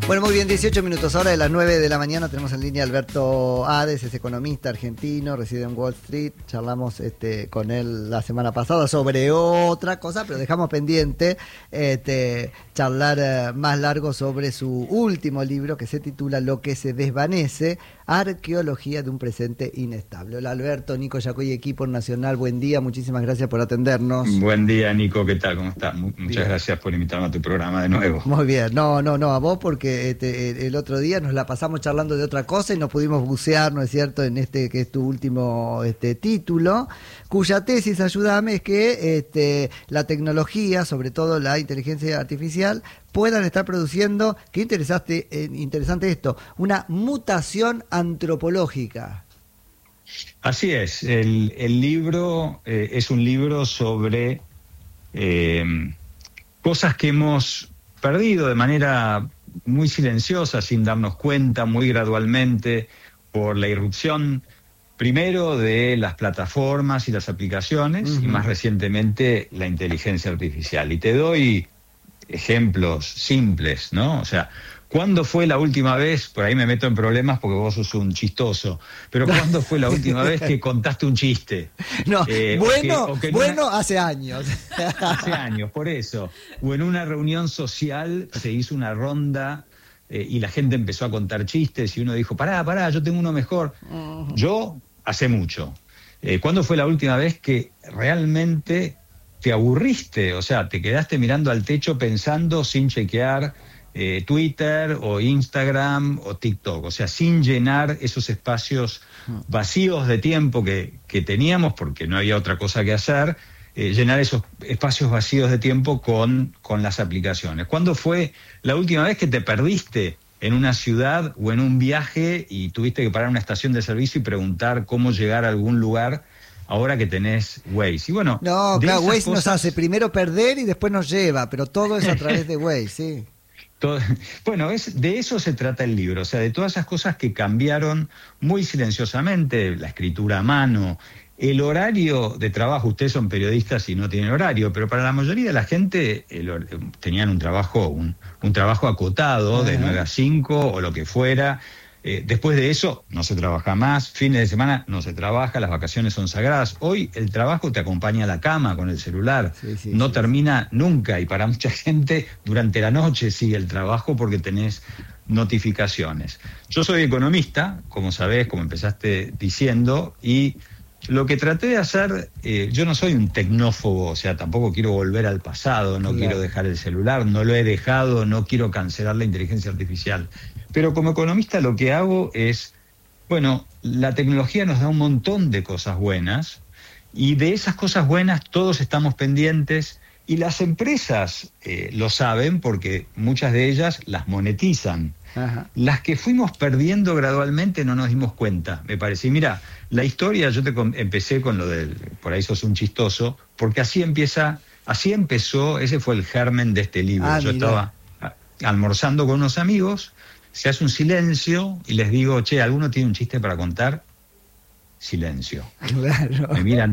Bueno, muy bien, 18 minutos. Ahora de las 9 de la mañana tenemos en línea a Alberto Hades, es economista argentino, reside en Wall Street. Charlamos con él la semana pasada sobre otra cosa, pero dejamos pendiente charlar más largo sobre su último libro que se titula Lo que se desvanece, arqueología de un presente inestable. Hola Alberto, Nico Yacoy, equipo nacional, buen día, muchísimas gracias por atendernos. Buen día Nico, ¿qué tal? ¿Cómo estás? Muchas gracias por invitarme a tu programa de nuevo. Muy bien, no, a vos porque el otro día nos la pasamos charlando de otra cosa y no pudimos bucear, ¿no es cierto?, en que es tu último título, cuya tesis, ayúdame, es que la tecnología, sobre todo la inteligencia artificial, puedan estar produciendo, qué interesante esto, una mutación antropológica. Así es, el libro es un libro sobre cosas que hemos perdido de manera muy silenciosa, sin darnos cuenta, muy gradualmente, por la irrupción primero de las plataformas y las aplicaciones, y más recientemente la inteligencia artificial. Y te doy ejemplos simples, ¿no? O sea, ¿cuándo fue la última vez? Por ahí me meto en problemas porque vos sos un chistoso, pero ¿cuándo fue la última vez que contaste un chiste? No, hace años. Hace años, por eso. O en una reunión social se hizo una ronda y la gente empezó a contar chistes y uno dijo, pará, yo tengo uno mejor. Yo, hace mucho. ¿Cuándo fue la última vez que realmente te aburriste? O sea, te quedaste mirando al techo pensando sin chequear Twitter o Instagram o TikTok, o sea, sin llenar esos espacios vacíos de tiempo que teníamos porque no había otra cosa que hacer, llenar esos espacios vacíos de tiempo con las aplicaciones. ¿Cuándo fue la última vez que te perdiste en una ciudad o en un viaje y tuviste que parar en una estación de servicio y preguntar cómo llegar a algún lugar ahora que tenés Waze? Y bueno, no, claro, Waze nos hace primero perder y después nos lleva, pero todo es a través de Waze, sí. Bueno, de eso se trata el libro, o sea, de todas esas cosas que cambiaron muy silenciosamente, la escritura a mano, el horario de trabajo. Ustedes son periodistas y no tienen horario, pero para la mayoría de la gente tenían un trabajo acotado, de 9 a 5 o lo que fuera. Después de eso no se trabaja más, fines de semana no se trabaja, las vacaciones son sagradas. Hoy el trabajo te acompaña a la cama con el celular, no termina nunca, y para mucha gente durante la noche sigue el trabajo porque tenés notificaciones. Yo soy economista, como sabés, como empezaste diciendo, y lo que traté de hacer, yo no soy un tecnófobo, o sea, tampoco quiero volver al pasado, no quiero dejar el celular, no lo he dejado, no quiero cancelar la inteligencia artificial. Pero como economista lo que hago es, bueno, la tecnología nos da un montón de cosas buenas y de esas cosas buenas todos estamos pendientes y las empresas lo saben porque muchas de ellas las monetizan. Ajá. Las que fuimos perdiendo gradualmente no nos dimos cuenta, me parece. Y mira, la historia, yo empecé con lo del, por ahí sos un chistoso, porque así empezó, ese fue el germen de este libro. Yo estaba almorzando con unos amigos, se hace un silencio y les digo, che, ¿alguno tiene un chiste para contar? Silencio. Claro.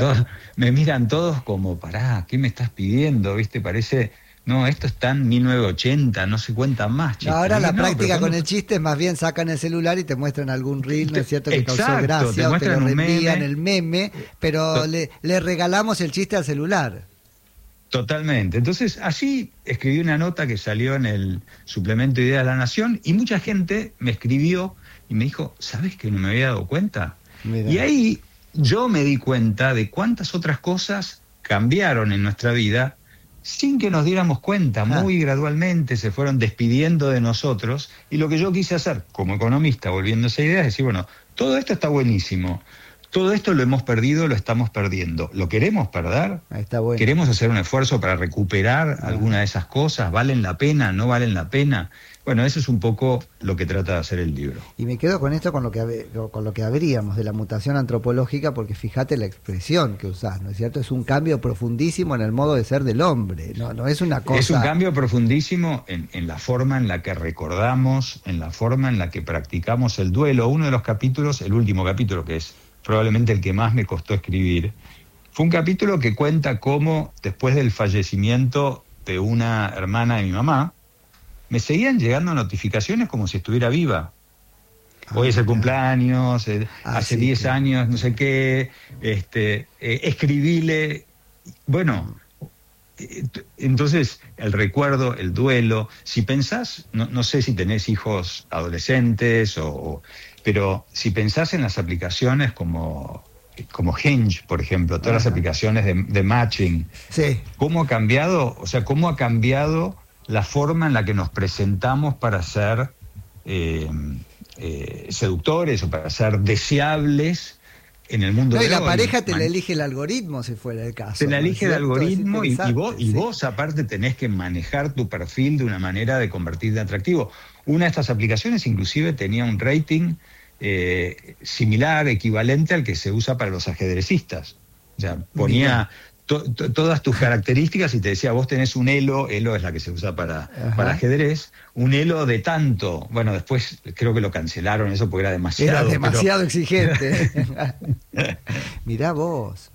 Me miran todos como, pará, ¿qué me estás pidiendo? ¿Viste? Parece, no, esto está en 1980, no se cuentan más chistes. Ahora la práctica con el chiste es más bien sacan el celular y te muestran algún reel, ¿no es cierto?, que causó gracia, o te lo reenvían el meme, pero le regalamos el chiste al celular. Totalmente. Entonces, así escribí una nota que salió en el suplemento Ideas de la Nación y mucha gente me escribió y me dijo, ¿sabés que no me había dado cuenta? Mirá. Y ahí yo me di cuenta de cuántas otras cosas cambiaron en nuestra vida sin que nos diéramos cuenta. Muy gradualmente se fueron despidiendo de nosotros y lo que yo quise hacer como economista, volviendo a esa idea, es decir, bueno, todo esto está buenísimo. Todo esto lo hemos perdido, lo estamos perdiendo. ¿Lo queremos perder? Está bueno. ¿Queremos hacer un esfuerzo para recuperar alguna de esas cosas? ¿Valen la pena? ¿No valen la pena? Bueno, eso es un poco lo que trata de hacer el libro. Y me quedo con esto, con lo que habríamos de la mutación antropológica, porque fíjate la expresión que usás, ¿no es cierto? Es un cambio profundísimo en el modo de ser del hombre, no es una cosa... Es un cambio profundísimo en la forma en la que recordamos, en la forma en la que practicamos el duelo. Uno de los capítulos, el último capítulo, que es probablemente el que más me costó escribir, fue un capítulo que cuenta cómo, después del fallecimiento de una hermana de mi mamá, me seguían llegando notificaciones como si estuviera viva. Hoy es el cumpleaños, hace 10 años, no sé qué, escribile. Bueno, entonces el recuerdo, el duelo, si pensás, no sé si tenés hijos adolescentes, pero si pensás en las aplicaciones como Hinge, por ejemplo, todas las aplicaciones de matching, sí. ¿Cómo ha cambiado? O sea, ¿cómo ha cambiado la forma en la que nos presentamos para ser seductores o para ser deseables en el mundo de hoy? Y la pareja te la elige el algoritmo, si fuera el caso. Te la elige el algoritmo y vos aparte tenés que manejar tu perfil de una manera de convertirte en atractivo. Una de estas aplicaciones inclusive tenía un rating similar, equivalente al que se usa para los ajedrecistas. O sea, ponía todas tus características y te decía, vos tenés un elo es la que se usa para ajedrez, un elo de tanto. Bueno, después creo que lo cancelaron eso porque era demasiado. Era demasiado exigente. Mirá vos.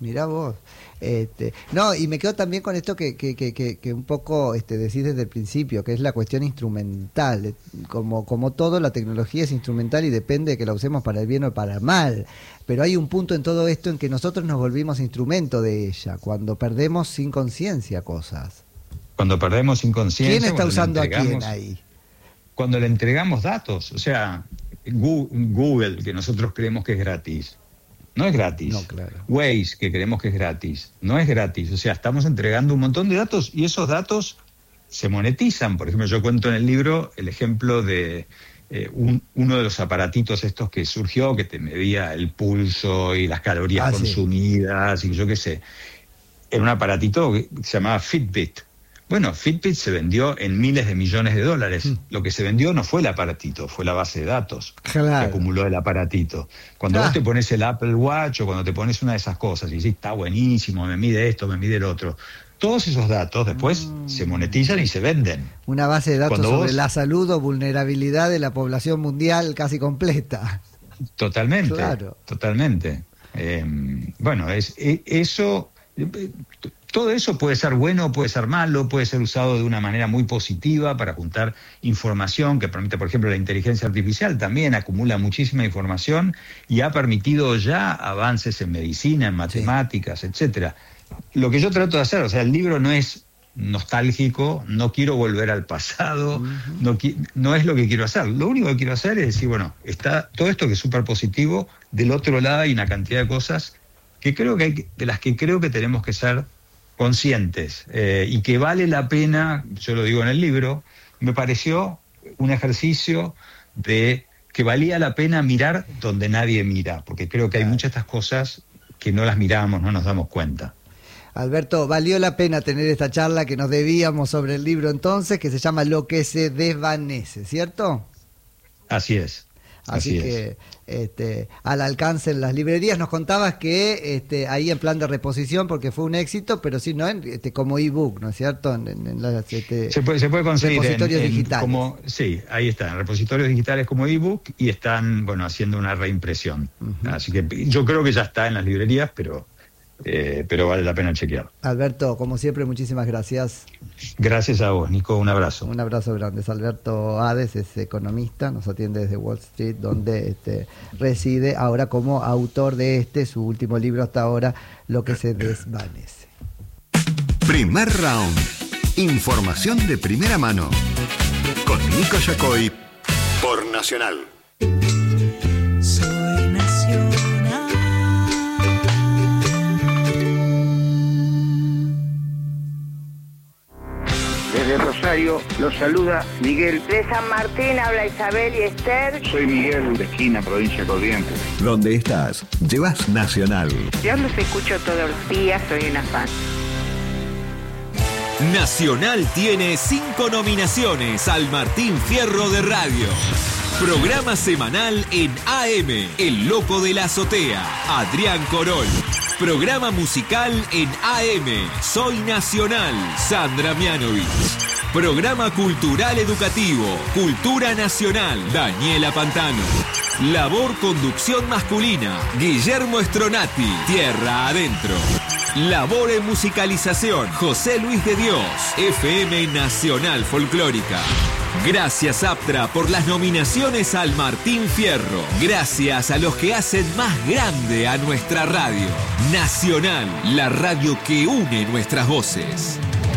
No, y me quedo también con esto que un poco decís desde el principio, que es la cuestión instrumental. Como todo, la tecnología es instrumental y depende de que la usemos para el bien o para el mal. Pero hay un punto en todo esto en que nosotros nos volvimos instrumento de ella, cuando perdemos sin conciencia cosas. Cuando perdemos sin conciencia. ¿Quién está usando a quién ahí? Cuando le entregamos datos, o sea, Google, que nosotros creemos que es gratis, no es gratis. No, claro. Waze, que creemos que es gratis, no es gratis. O sea, estamos entregando un montón de datos y esos datos se monetizan. Por ejemplo, yo cuento en el libro el ejemplo de uno de los aparatitos estos que surgió, que te medía el pulso y las calorías consumidas y yo qué sé. Era un aparatito que se llamaba Fitbit. Bueno, Fitbit se vendió en miles de millones de dólares. Lo que se vendió no fue el aparatito, fue la base de datos que acumuló el aparatito. Cuando vos te pones el Apple Watch o cuando te pones una de esas cosas y decís, está buenísimo, me mide esto, me mide el otro, todos esos datos después se monetizan y se venden. Una base de datos sobre la salud o vulnerabilidad de la población mundial casi completa. Totalmente, claro. Totalmente. Bueno, eso... Todo eso puede ser bueno, puede ser malo, puede ser usado de una manera muy positiva para juntar información que permite, por ejemplo, la inteligencia artificial también acumula muchísima información y ha permitido ya avances en medicina, en matemáticas, etcétera. Lo que yo trato de hacer, o sea, el libro no es nostálgico, no quiero volver al pasado, no es lo que quiero hacer. Lo único que quiero hacer es decir, bueno, está todo esto que es súper positivo, del otro lado hay una cantidad de cosas que creo que de las que creo que tenemos que ser conscientes y que vale la pena, yo lo digo en el libro, me pareció un ejercicio de que valía la pena mirar donde nadie mira, porque creo que hay muchas de estas cosas que no las miramos, no nos damos cuenta. Alberto, valió la pena tener esta charla que nos debíamos sobre el libro entonces, que se llama Lo que se desvanece, ¿cierto? Así es. Así que al alcance en las librerías. Nos contabas que ahí en plan de reposición, porque fue un éxito, pero sí, ¿no? Como ebook, ¿no es cierto? En las, se puede conseguir repositorios digitales. Sí, ahí está, en repositorios digitales como ebook y están, bueno, haciendo una reimpresión. Así que yo creo que ya está en las librerías, pero vale la pena chequear. Alberto, como siempre, muchísimas gracias. Gracias a vos, Nico, un abrazo. Un abrazo grande. Es Alberto Hades, es economista, nos atiende desde Wall Street, donde reside ahora como autor de su último libro hasta ahora, Lo que se desvanece. Primer round. Información de primera mano. Con Nico Yacoy por Nacional. Soy Nacional. Desde Rosario los saluda Miguel. De San Martín habla Isabel y Esther. Soy Miguel, de Esquina, provincia de Corrientes. Donde estás, llevas Nacional. Yo los escucho todos los días, soy una fan. Nacional tiene 5 nominaciones al Martín Fierro de Radio. Programa semanal en AM, El Loco de la Azotea, Adrián Corol. Programa musical en AM, Soy Nacional, Sandra Mianovich. Programa cultural educativo, Cultura Nacional, Daniela Pantano. Labor conducción masculina, Guillermo Stronati, Tierra Adentro. Labor en musicalización, José Luis de Dios, FM Nacional Folclórica. Gracias Aptra por las nominaciones al Martín Fierro. Gracias a los que hacen más grande a nuestra radio. Nacional, la radio que une nuestras voces.